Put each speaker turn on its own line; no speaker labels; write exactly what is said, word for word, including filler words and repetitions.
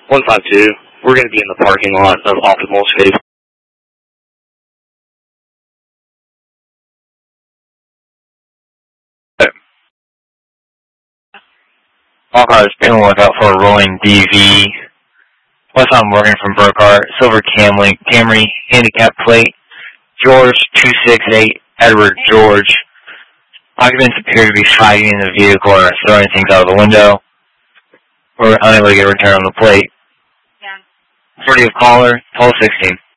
one five two. We're going to be in the parking lot of Optimal Escape.
All cars, be on the lookout for a rolling D V. Westside Morgan from Burkhart, Silver Camry, Camry, handicap plate, George two six eight, Edward George. Occupants appear to be fighting in the vehicle or throwing things out of the window. We're unable to get a return on the plate. Yeah. thirtieth caller, twelve sixteen.